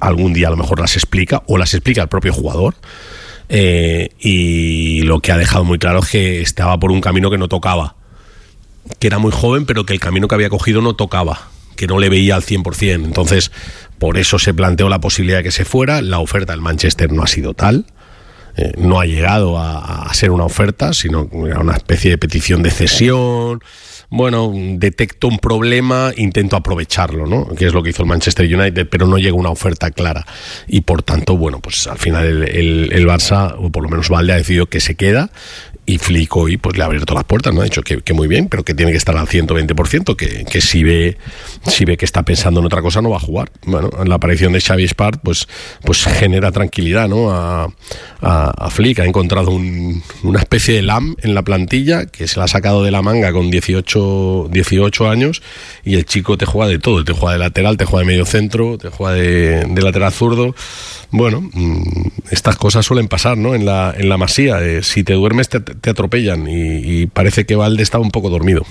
algún día a lo mejor las explica o las explica el propio jugador. Y lo que ha dejado muy claro es que estaba por un camino que no tocaba, que era muy joven, pero que el camino que había cogido no tocaba, que no le veía al 100%. Entonces, por eso se planteó la posibilidad de que se fuera. La oferta del Manchester no ha sido tal, no ha llegado a ser una oferta, sino era una especie de petición de cesión. Bueno, detecto un problema, intento aprovecharlo, ¿no? Que es lo que hizo el Manchester United, pero no llega una oferta clara. Y por tanto, bueno, pues al final el Barça, o por lo menos Valde, ha decidido que se queda. Y Flick hoy pues le ha abierto las puertas, ¿no? Ha dicho que muy bien, pero que tiene que estar al 120%, que si ve que está pensando en otra cosa no va a jugar. Bueno, la aparición de Xavi Espart pues genera tranquilidad, ¿no? A Flick. Ha encontrado una especie de LAM en la plantilla que se la ha sacado de la manga con 18 años, y el chico te juega de todo, te juega de lateral, te juega de medio centro, te juega de lateral zurdo. Bueno, estas cosas suelen pasar, ¿no? En la Masía, si te duermes te atropellan, y parece que Valde estaba un poco dormido.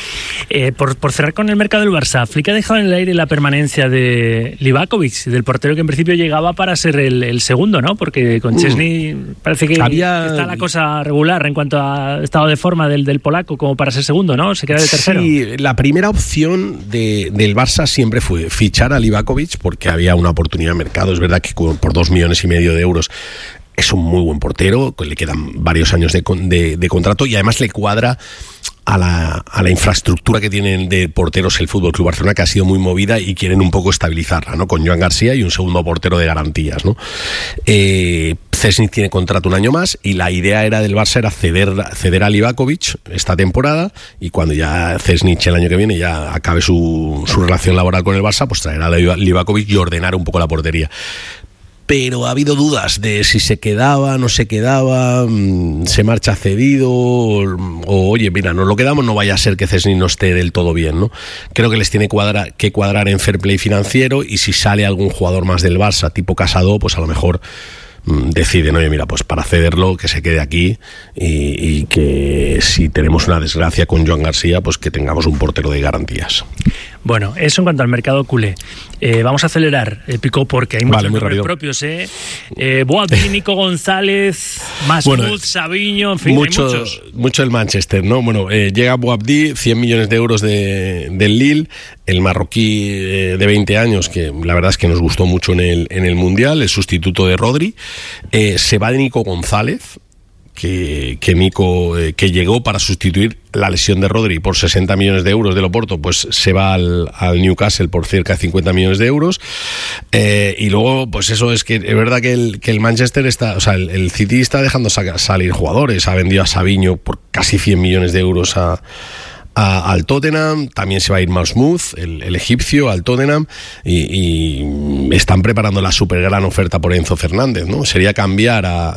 Por cerrar con el mercado del Barça, Flick ha dejado en el aire la permanencia de Livakovic, del portero que en principio llegaba para ser el segundo, ¿no? Porque con Szczęsny parece que está la cosa regular en cuanto a estado de forma del polaco como para ser segundo, ¿no? Se queda de tercero. Sí, la primera opción del Barça siempre fue fichar a Livakovic porque había una oportunidad de mercado. Es verdad que por 2,5 millones de euros es un muy buen portero, le quedan varios años de contrato, y además le cuadra a la infraestructura que tienen de porteros el Fútbol Club Barcelona, que ha sido muy movida, y quieren un poco estabilizarla, ¿no? Con Joan García y un segundo portero de garantías, ¿no? Szczęsny tiene contrato un año más, y la idea del Barça era ceder a Livakovic esta temporada, y cuando ya Szczęsny el año que viene ya acabe su relación laboral con el Barça, pues traer a Livakovic y ordenar un poco la portería. Pero ha habido dudas de si se quedaba, no se quedaba, se marcha cedido, o oye, mira, nos lo quedamos, no vaya a ser que Szczęsny no esté del todo bien, ¿no? Creo que les tiene que cuadrar en fair play financiero, y si sale algún jugador más del Barça, tipo Casado, pues a lo mejor deciden, oye, mira, pues para cederlo, que se quede aquí, y que si tenemos una desgracia con Joan García, pues que tengamos un portero de garantías. Bueno, eso en cuanto al mercado culé. Vamos a acelerar, Pico, porque hay muchos nombres propios, Boabdi, Nico González, Masmoud, Savinho, en fin, hay muchos. Mucho el Manchester, ¿no? Bueno, llega Boabdi, 100 millones de euros del Lille, el marroquí de 20 años, que la verdad es que nos gustó mucho en el Mundial, el sustituto de Rodri. Se va de Nico González, que Nico, que llegó para sustituir la lesión de Rodri por 60 millones de euros del Oporto, pues se va al Newcastle por cerca de 50 millones de euros. Y luego, pues eso es que es verdad que el Manchester está, o sea, el City está dejando salir jugadores. Ha vendido a Savinho por casi 100 millones de euros al Tottenham. También se va a ir Masmoud, el egipcio, al Tottenham, y están preparando la super gran oferta por Enzo Fernández, ¿no? Sería cambiar a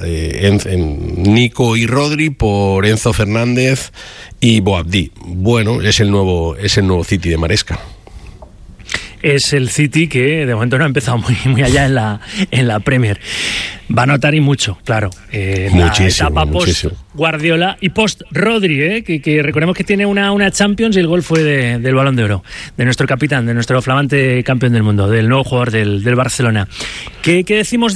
Nico y Rodri por Enzo Fernández y Boabdi. Bueno, es el nuevo City de Maresca. Es el City que de momento no ha empezado muy allá en la Premier. Va a notar y mucho, claro. Muchísimo, la etapa post Guardiola y post Rodri, que recordemos que tiene una Champions, y el gol fue del Balón de Oro, de nuestro capitán, de nuestro flamante campeón del mundo, del nuevo jugador del Barcelona. ¿Qué decimos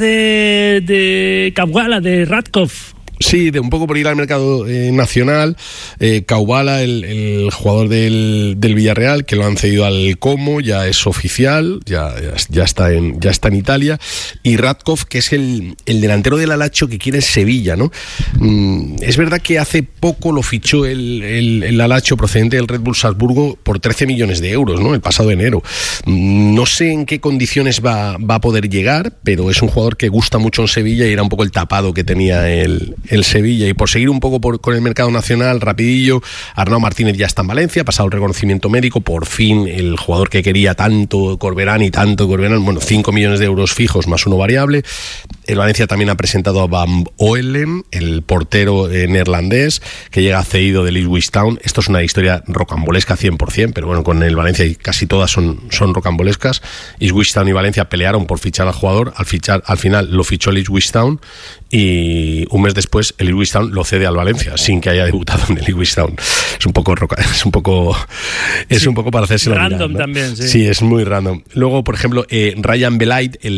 de Kawala, de Radkov? Sí, de un poco por ir al mercado nacional. Kaubala, el jugador del Villarreal, que lo han cedido al Como, ya es oficial, ya está en Italia. Y Radkov, que es el delantero del Alacho que quiere el Sevilla, ¿no? Es verdad que hace poco lo fichó el Alacho, procedente del Red Bull Salzburgo, por 13 millones de euros, ¿no? El pasado enero. No sé en qué condiciones va a poder llegar, pero es un jugador que gusta mucho en Sevilla, y era un poco el tapado que tenía el Sevilla. Y por seguir un poco con el mercado nacional, rapidillo, Arnau Martínez ya está en Valencia, ha pasado el reconocimiento médico, por fin el jugador que quería tanto Corberán, bueno, 5 millones de euros fijos más uno variable. El Valencia también ha presentado a Van Oelen, el portero neerlandés, que llega cedido del Ipswich Town. Esto es una historia rocambolesca 100%, pero bueno, con el Valencia y casi todas son rocambolescas. Ipswich Town y Valencia pelearon por fichar al jugador, al final lo fichó el Ipswich Town, y un mes después el Ipswich Town lo cede al Valencia sin que haya debutado en el Ipswich Town. Es un poco para hacerse la random, mirar, ¿no? También, sí. Sí, es muy random. Luego, por ejemplo, Ryan Belait,